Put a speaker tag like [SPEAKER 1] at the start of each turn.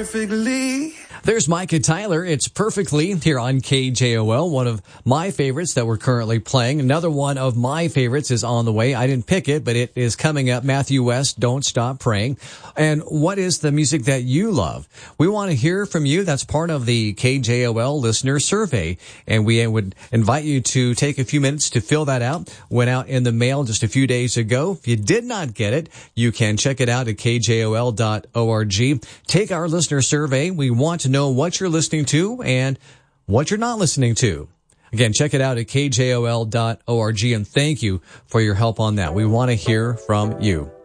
[SPEAKER 1] perfectly.
[SPEAKER 2] There's Micah Tyler. It's Perfectly here on KJOL, one of my favorites that we're currently playing. Another one of my favorites is on the way. I didn't pick it, but it is coming up. Matthew West, Don't Stop Praying. And what is the music that you love? We want to hear from you. That's part of the KJOL listener survey. And we would invite you to take a few minutes to fill that out. Went out in the mail just a few days ago. If you did not get it, you can check it out at kjol.org. Take our listener survey. We want to know what you're listening to and what you're not listening to. Again, check it out at kjol.org, and thank you for your help on that. We want to hear from you.